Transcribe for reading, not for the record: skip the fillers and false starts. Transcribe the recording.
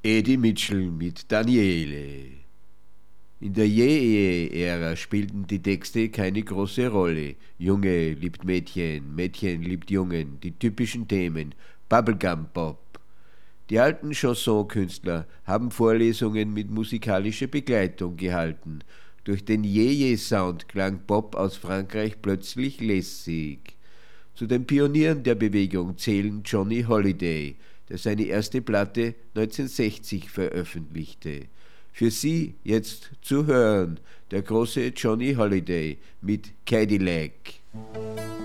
Eddie Mitchell mit Daniele. In der Je-Ehe-Ära spielten die Texte keine große Rolle. Junge liebt Mädchen, Mädchen liebt Jungen, die typischen Themen, Bubblegum-Pop. Die alten Chanson-Künstler haben Vorlesungen mit musikalischer Begleitung gehalten. Durch den Je-Je-Sound klang Pop aus Frankreich plötzlich lässig. Zu den Pionieren der Bewegung zählen Johnny Holiday, der seine erste Platte 1960 veröffentlichte. Für Sie jetzt zu hören, der große Johnny Holiday mit Cadillac.